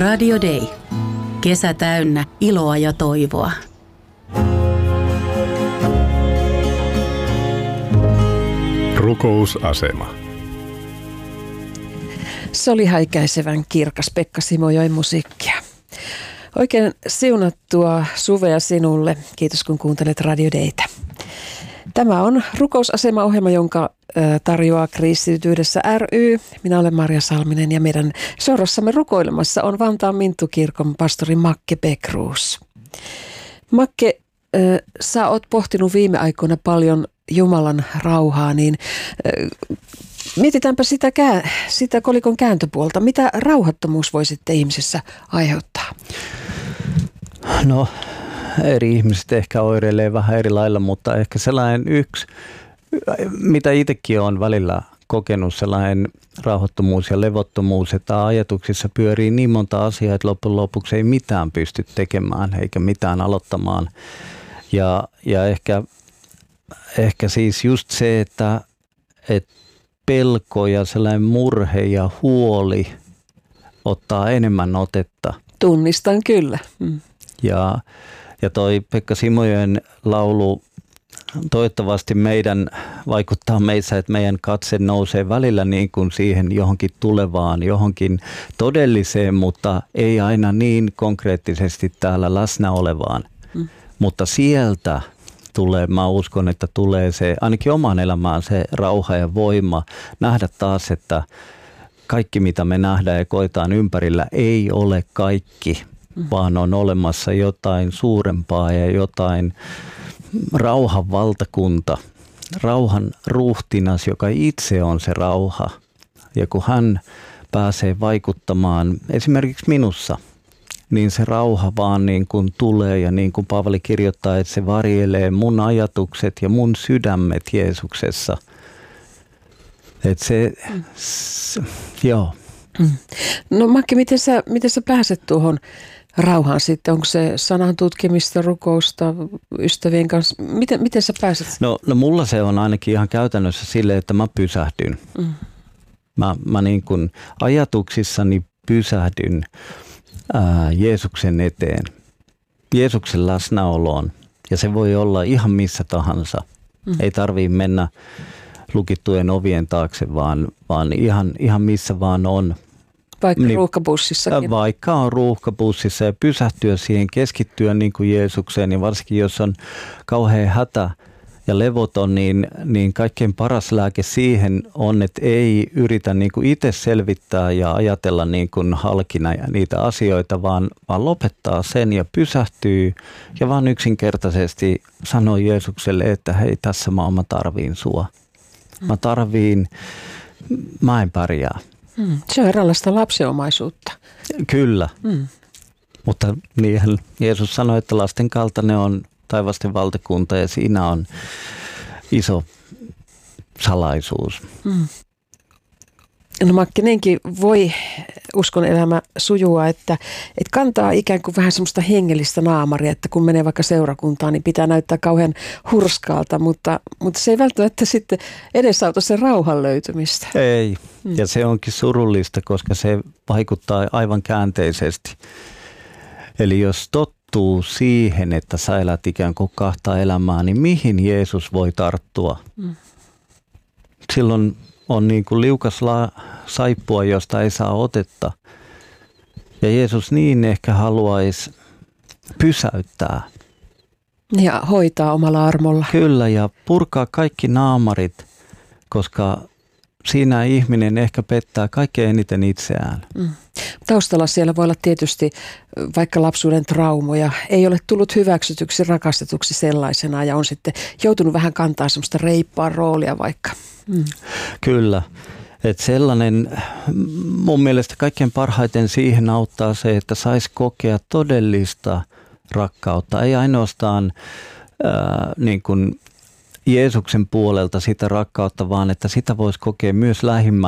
Radio Day. Kesä täynnä iloa ja toivoa. Rukousasema. Se oli häikäisevän kirkas Pekka Simojoen musiikkia. Oikein siunattua suvea sinulle. Kiitos kun kuuntelet Radio Daytä. Tämä on Rukousasema-ohjelma, jonka tarjoaa Kristityt ry. Minä olen Marja Salminen ja meidän seurassamme rukoilemassa on Vantaan Minttukirkon pastori Makke Bäckroos. Makke, sä oot pohtinut viime aikoina paljon Jumalan rauhaa, niin mietitäänpä sitä kolikon kääntöpuolta. Mitä rauhattomuus voi sitten ihmisessä aiheuttaa? No, eri ihmiset ehkä oireilee vähän eri lailla, mutta ehkä sellainen yksi, mitä itsekin olen välillä kokenut, sellainen rauhattomuus ja levottomuus, että ajatuksissa pyörii niin monta asiaa, että loppujen lopuksi ei mitään pysty tekemään eikä mitään aloittamaan. Ja ehkä siis just se, että pelko ja sellainen murhe ja huoli ottaa enemmän otetta. Tunnistan kyllä. Ja toi Pekka Simojoen laulu toivottavasti vaikuttaa meissä, että meidän katse nousee välillä niin kuin siihen johonkin tulevaan, johonkin todelliseen, mutta ei aina niin konkreettisesti täällä läsnä olevaan. Mutta sieltä tulee, mä uskon, että tulee se, ainakin omaan elämään se rauha ja voima, nähdä taas, että kaikki mitä me nähdään ja koetaan ympärillä ei ole kaikki, vaan on olemassa jotain suurempaa ja jotain rauhan valtakunta, rauhan ruhtinas, joka itse on se rauha. Ja kun hän pääsee vaikuttamaan esimerkiksi minussa, niin se rauha vaan niin kuin tulee ja niin kuin Paavali kirjoittaa, että se varjelee mun ajatukset ja mun sydämet Jeesuksessa. Että joo. No Makke, miten sä pääset tuohon rauhaan sitten? Onko se sanan tutkimista, rukousta, ystävien kanssa? Miten sä pääset? No mulla se on ainakin ihan käytännössä silleen, että mä pysähdyn. Mä niin kuin ajatuksissani pysähdyn Jeesuksen eteen, Jeesuksen läsnäoloon. Ja se voi olla ihan missä tahansa. Ei tarvitse mennä lukittujen ovien taakse, vaan ihan missä vaan on. Vaikka ruuhkabussissakin. Vaikka on ruuhkabussissa ja pysähtyä siihen, keskittyä niin kuin Jeesukseen, niin varsinkin jos on kauhean hätä ja levoton, niin kaikkein paras lääke siihen on, että ei yritä niin kuin itse selvittää ja ajatella niin kuin halkina ja niitä asioita, vaan lopettaa sen ja pysähtyy ja vaan yksinkertaisesti sanoo Jeesukselle, että hei, tässä mä tarviin sua. Mä en pärjää. Se on eräänlaista lapsiomaisuutta. Kyllä, mutta niinhän Jeesus sanoi, että lasten kaltainen on taivasten valtakunta ja siinä on iso salaisuus. No Makke, niinkin voi uskon elämä sujua, että kantaa ikään kuin vähän semmoista hengellistä naamaria, että kun menee vaikka seurakuntaan, niin pitää näyttää kauhean hurskaalta, mutta se ei välttämättä sitten edesauta sen rauhan löytymistä. Ei, ja se onkin surullista, koska se vaikuttaa aivan käänteisesti. Eli jos tottuu siihen, että sä elät ikään kuin kahta elämää, niin mihin Jeesus voi tarttua? Silloin on niin kuin liukas saippua, josta ei saa otetta. Ja Jeesus niin ehkä haluaisi pysäyttää. Ja hoitaa omalla armolla. Kyllä, ja purkaa kaikki naamarit, koska siinä ihminen ehkä pettää kaikkein eniten itseään. Taustalla siellä voi olla tietysti vaikka lapsuuden traumoja. Ei ole tullut hyväksytyksi, rakastetuksi sellaisena ja on sitten joutunut vähän kantaa semmoista reippaan roolia vaikka. Kyllä. Että sellainen, mun mielestä kaikkein parhaiten siihen auttaa se, että saisi kokea todellista rakkautta. Ei ainoastaan niin kuin Jeesuksen puolelta sitä rakkautta, vaan että sitä voisi kokea myös lähimmäisen